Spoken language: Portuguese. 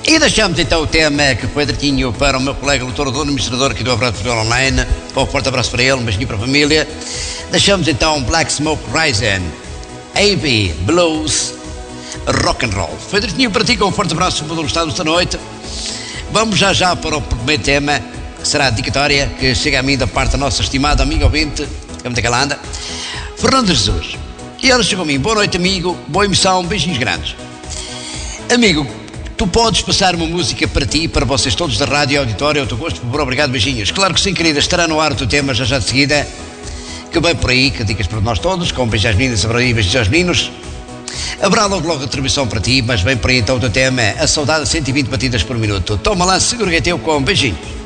E deixamos então o tema que foi direitinho para o meu colega doutor administrador aqui do Abraço Futebol Online. Um forte abraço para ele, um beijinho para a família. Deixamos então Black Smoke Rising, AB Blues, Rock and Roll. Foi direitinho para ti, com um forte abraço para o Estado esta noite. Vamos já para o primeiro tema, que será a dedicatória, que chega a mim da parte da nossa estimada amiga ouvinte, que é muito que ela anda, Fernando Jesus. E ela chegou a mim: boa noite, amigo, boa emissão, beijinhos grandes. Amigo, tu podes passar uma música para ti, para vocês todos da rádio e auditório, ao teu gosto, por favor, obrigado, beijinhos. Claro que sim, querida, estará no ar o teu tema já de seguida, que vem por aí, que dicas para nós todos, com beijos às meninas, beijos aos meninos. Haverá logo a atribuição para ti, mas vem por aí então o teu tema, a saudade a 120 batidas por minuto. Toma lá, segura que é teu, com beijinhos.